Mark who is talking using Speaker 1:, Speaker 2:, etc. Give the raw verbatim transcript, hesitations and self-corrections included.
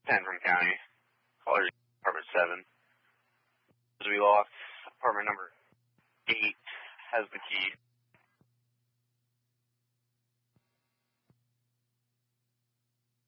Speaker 1: ten from county. Caller apartment seven. As we lost apartment number eight has the key.